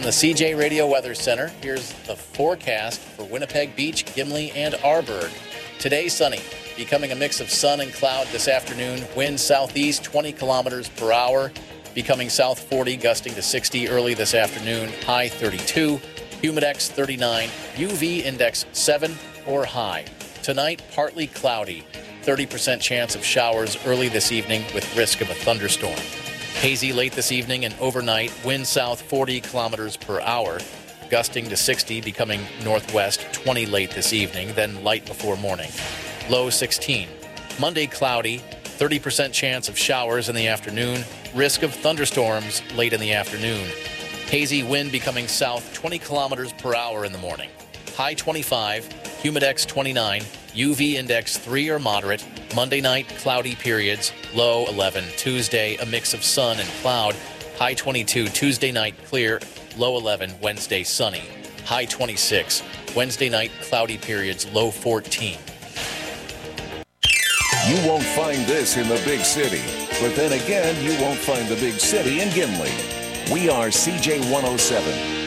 the CJ Radio Weather Center, here's the forecast for Winnipeg Beach, Gimli, and Arborg. Today, sunny, becoming a mix of sun and cloud this afternoon. Wind southeast 20 kilometers per hour, becoming south 40, gusting to 60 early this afternoon. High 32, humidex 39, UV index 7 or high. Tonight, partly cloudy, 30% chance of showers early this evening with risk of a thunderstorm. Hazy late this evening and overnight, wind south 40 kilometers per hour, gusting to 60, becoming northwest 20 late this evening, then light before morning. Low 16. Monday cloudy, 30% chance of showers in the afternoon, risk of thunderstorms late in the afternoon. Hazy wind becoming south 20 kilometers per hour in the morning. High 25, humidex 29, UV index 3 or moderate. Monday night, cloudy periods, low 11. Tuesday, a mix of sun and cloud, high 22. Tuesday night, clear, low 11. Wednesday, sunny, high 26. Wednesday night, cloudy periods, low 14. You won't find this in the big city, but then again, you won't find the big city in Gimli. We are CJ 107.